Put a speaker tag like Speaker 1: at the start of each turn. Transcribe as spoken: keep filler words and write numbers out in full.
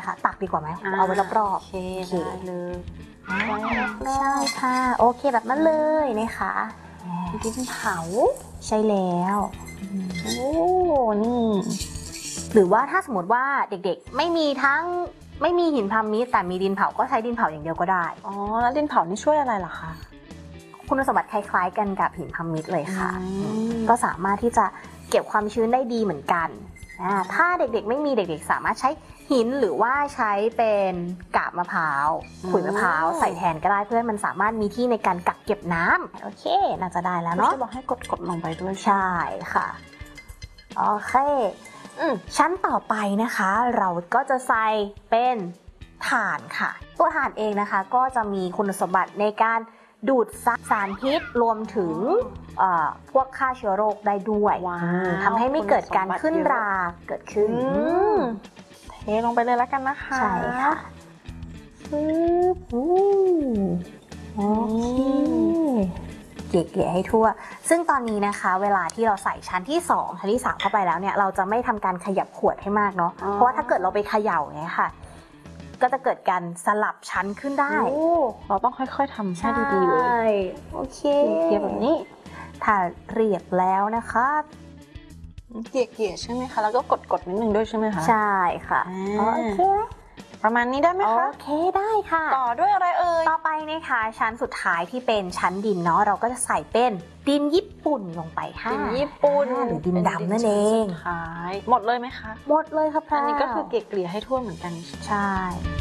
Speaker 1: ค่ะตักดีกว่าไหมเอาไว้รอบๆ
Speaker 2: โอเคได้เลย
Speaker 1: ใช่ค่ะโอเคแบบนั้นเลยนะคะดินเผาใช่แล้วโอ้นี่หรือว่าถ้าสมมติว่าเด็กๆไม่มีทั้งไม่มีหินพามิดแต่มีดินเผาก็ใช้ดินเผาอย่างเดียวก็ได้
Speaker 2: อ๋อแล้วดินเผานี่ช่วยอะไรเหรอคะ
Speaker 1: คุณสมบัติคล้ายๆกันกับหินพามิดเลยค่ะก็สามารถที่จะเก็บความชื้นได้ดีเหมือนกันถ้าเด็กๆไม่มีเด็กๆสามารถใช้หินหรือว่าใช้เป็นกาบมะพร้าวขุยมะพร้าวใส่แทนก็ได้เพื่อให้มันสามารถมีที่ในการกักเก็บน้ำโอเคน่าจะได้แล้วเนาะ
Speaker 2: บอกให้กดกดลงไปด้วย
Speaker 1: ใช่ค่ะโอเคชั้นต่อไปนะคะเราก็จะใส่เป็นถ่านค่ะตัวถ่านเองนะคะก็จะมีคุณสมบัติในการดูดซับสารพิษรวมถึงพวกฆ่าเชื้อโรคได้ด้วยทำให้ไม่เกิดการขึ้นราเกิดขึ้น
Speaker 2: เทลงไปเลยแล้วกันนะคะ
Speaker 1: ใช่ค่ะปึ๊บอู้โอเคเกลี่ยให้ทั่วซึ่งตอนนี้นะคะเวลาที่เราใส่ชั้นที่สองชั้นที่สามเข้าไปแล้วเนี่ยเราจะไม่ทำการขยับขวดให้มากเนาะเพราะว่าถ้าเกิดเราไปเขย่าเนี่ยค่ะก็จะเกิดการสลับชั้นขึ้นได้
Speaker 2: เราต้องค่อยๆทำให้ดีๆเลย
Speaker 1: โอเค
Speaker 2: เกลี่ยแบบนี้
Speaker 1: ถ้าเรียบแล้วนะคะ
Speaker 2: เกลี่ยๆใช่ไหมคะแล้วก็กดๆนิดนึงด้วยใช่ไหมคะ
Speaker 1: ใช่ค่ะโอเค
Speaker 2: ประมาณนี้ได้ไหมคะ
Speaker 1: โอเคได้ค่ะ
Speaker 2: ต่อด้วยอะไรเอ่ย
Speaker 1: ต่อไปนะคะชั้นสุดท้ายที่เป็นชั้นดินเนาะเราก็จะใส่เป็นดินญี่ปุ่นลงไปค่ะ
Speaker 2: ดินญี่ปุ่น
Speaker 1: หรือดินดำนั่นเอง
Speaker 2: สุดท้ายหมดเลยไหมคะ
Speaker 1: หมดเลยครับ
Speaker 2: อันนี้ก็คือเกลี่ยให้ทั่วเหมือนกัน
Speaker 1: ใช่